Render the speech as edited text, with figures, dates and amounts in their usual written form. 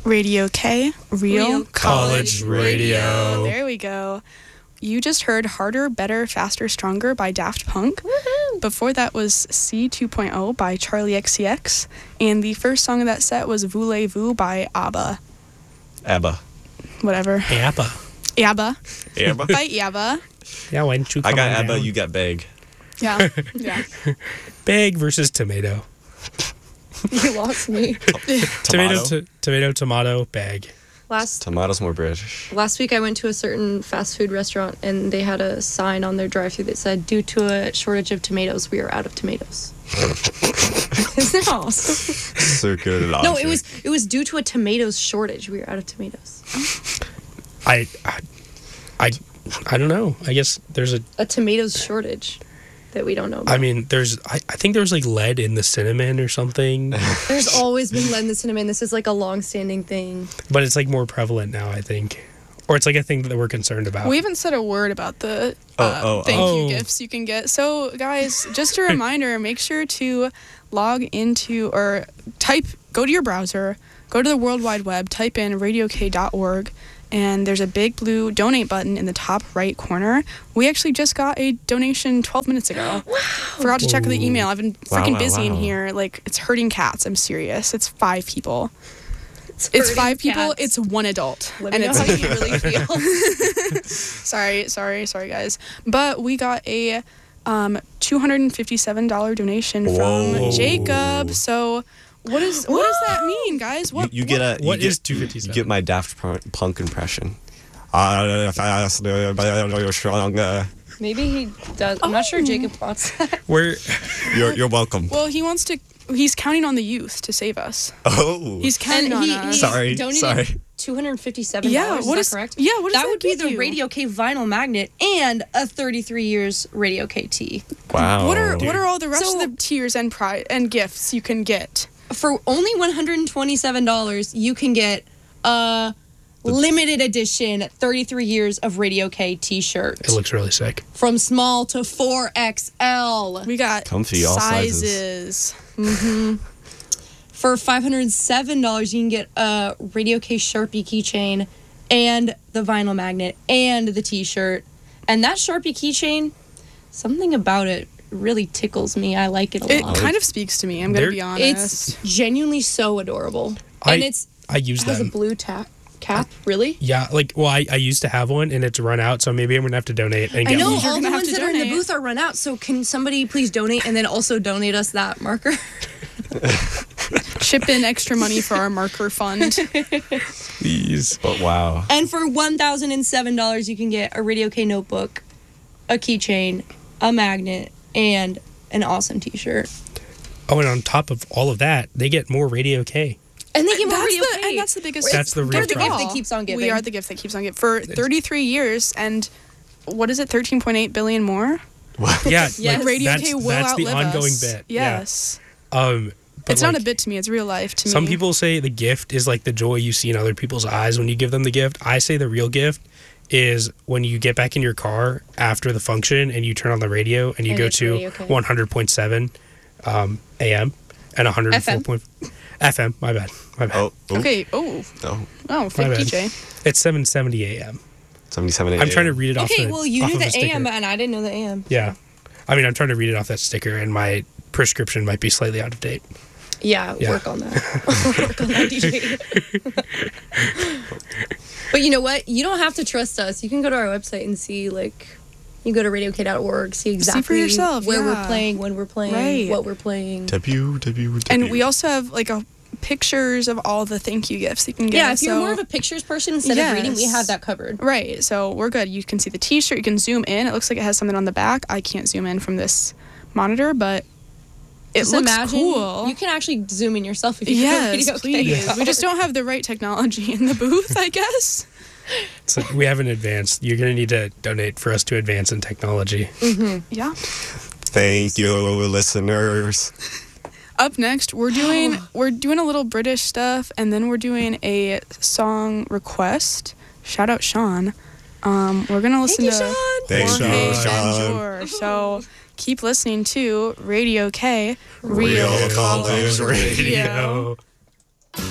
Radio K, Real College Radio. There we go. You just heard Harder, Better, Faster, Stronger by Daft Punk. Woohoo! Before that was C 2.0 by Charlie XCX. And the first song of that set was Voulez-Vous by ABBA. ABBA. Whatever. ABBA. ABBA. ABBA? By ABBA. Yeah, why didn't you come I got on ABBA, down? you got Beg. Yeah. Yeah. Bag versus tomato. You lost me. Tomato, bag. Tomato's more British. Last week I went to a certain fast food restaurant and they had a sign on their drive-thru that said, "Due to a shortage of tomatoes, we are out of tomatoes." Isn't that awesome? Circular logic. No, it was due to a tomatoes shortage. We are out of tomatoes. I don't know. I guess there's A tomatoes shortage that we don't know about. I mean, I think there's like lead in the cinnamon or something, There's always been lead in the cinnamon. This is like a long-standing thing. but it's like more prevalent now, I think. Or it's like a thing that we're concerned about. We haven't said a word about the thank you gifts you can get. So, guys, just a reminder, make sure to log into or go to your browser, go to the World Wide Web, type in radiok.org, and there's a big blue donate button in the top right corner. We actually just got a donation 12 minutes ago. Wow. Forgot to check the email. I've been freaking busy in here. Like, it's hurting cats. I'm serious. It's 5 people. It's 5 people. Cats. It's 1 adult. Let and me know it's how you really feel. sorry guys. But we got a $257 donation from Jacob. So what does that mean, guys? What is 257? You get my Daft Punk impression. Maybe he does. I'm not sure Jacob wants that. You're welcome. Well, he's counting on the youth to save us. Oh. He's counting on us. Sorry. $257. Yeah, is that correct? Yeah, what does that would be give the you? Radio K vinyl magnet and a 33 years Radio K tee. Wow. What are all the rest of the tiers and gifts you can get? For only $127, you can get a limited edition 33 years of Radio K t-shirt. It looks really sick. From small to 4XL. We got comfy, all sizes. Mm-hmm. For $507, you can get a Radio K Sharpie keychain and the vinyl magnet and the t-shirt. And that Sharpie keychain, something about it really tickles me. I like it a lot. It kind of speaks to me, I'm going to be honest. It's genuinely so adorable. And it has a blue cap. Really? Yeah, I used to have one and it's run out, so maybe I'm gonna have to donate and get I know one. all the ones that are in the booth are run out, so can somebody please donate and then also donate us that marker? Chip in extra money for our marker fund. Please. But wow. And for $1,007, you can get a Radio K notebook, a keychain, a magnet, and an awesome t-shirt. Oh, and on top of all of that, they get more Radio K. And they get more Radio K. And that's the biggest. That's the real gift that keeps on giving. We are the gift that keeps on giving. For 33 years, and what is it, 13.8 billion more? Yeah, Yes. Radio K will that's the outlive ongoing us. bit. Yes. Yeah. But it's not a bit to me, it's real life to me. Some people say the gift is like the joy you see in other people's eyes when you give them the gift. I say the real gift is when you get back in your car after the function and you turn on the radio and you go to 100.7 AM and 104. FM, my bad. Oh. Okay, oh, fake DJ. It's 7:70 AM. 77 AM. I'm trying to read it off Okay, the well, you off knew of the sticker. AM, and I didn't know the AM. Yeah. I mean, I'm trying to read it off that sticker, and my prescription might be slightly out of date. Yeah. Work on that. Work on that, DJ. But you know what? You don't have to trust us. You can go to our website and see, you go to radiok.org, see exactly for yourself, where we're playing, when we're playing, what we're playing. And we also have pictures of all the thank you gifts you can get. Yeah, if you're more of a pictures person instead of reading, we have that covered. Right, so we're good. You can see the t-shirt, you can zoom in. It looks like it has something on the back. I can't zoom in from this monitor, but it looks cool. You can actually zoom in yourself if you Yes, please. We just don't have the right technology in the booth, I guess. So we haven't advanced. You're going to need to donate for us to advance in technology. Mm-hmm. Yeah. Thank you, listeners. Up next, we're doing a little British stuff, and then we're doing a song request. Shout out Sean. We're gonna listen to Thanks, Jorge Sean. Benjor. So keep listening to Radio K, Real College Radio.